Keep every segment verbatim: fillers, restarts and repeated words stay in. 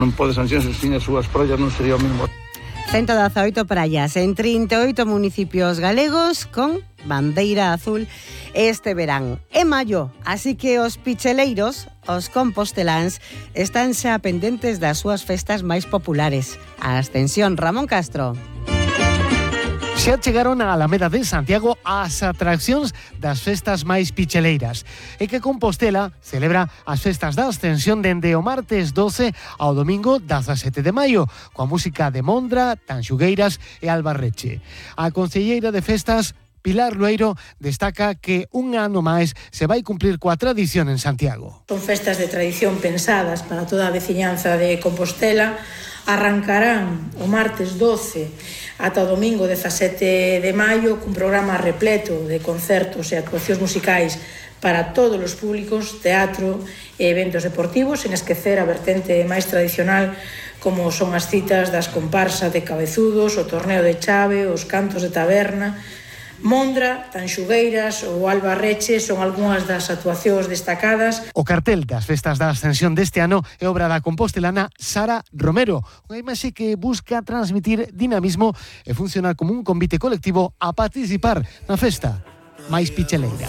Non pode Sanxenxo sin as súas praias, non sería o mesmo. ciento dezaoito praias en trinta e oito municipios galegos con bandeira azul este verán. É maio, así que os picheleiros, os composteláns, están xa pendentes das súas festas máis populares. A Ascensión, Ramón Castro. Xa chegaron a Alameda de Santiago as atraccións das festas máis picheleiras e que Compostela celebra as festas da Ascensión dende o martes doce ao domingo dezasete de maio, coa música de Mondra, Tanxugueiras e Albarreche. A concelleira de festas, Pilar Lueiro, destaca que un ano máis se vai cumplir coa tradición en Santiago. Son festas de tradición pensadas para toda a veciñanza de Compostela. Arrancarán o martes doce ata o domingo dezasete de maio cun programa repleto de concertos e actuacións musicais para todos os públicos, teatro e eventos deportivos, sen esquecer a vertente máis tradicional como son as citas das comparsas de cabezudos, o torneo de chave, os cantos de taberna. Mondra, Tanxugueiras ou Albarreche son algunhas das actuacións destacadas. O cartel das festas da Ascensión deste ano é obra da compostelana Sara Romero, unha imaxe que busca transmitir dinamismo e funcionar como un convite colectivo a participar na festa máis picheleira.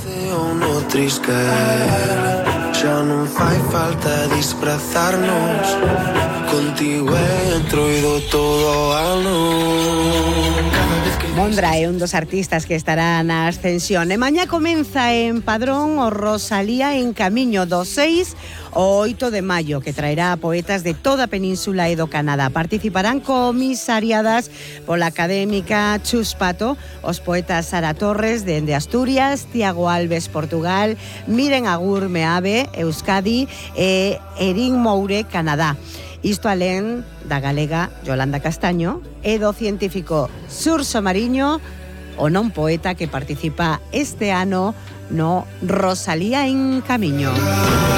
Xa non fai falta disfrazarnos, contigo entro e do todo ano. Mondra é un dos artistas que estará na Ascensión. E mañá comeza en Padrón o Rosalía en Camiño do seis ao oito de maio, que traerá a poetas de toda a península e do Canadá. Participarán comisariadas pola académica Chus Pato, os poetas Sara Torres, dende Asturias, Tiago Alves, Portugal, Miren Agur, Meave, Euskadi e Erin Moure, Canadá. Isto alén da galega Yolanda Castaño e do científico Xurxo Mariño, o non poeta que participa este ano no Rosalía en Camiño.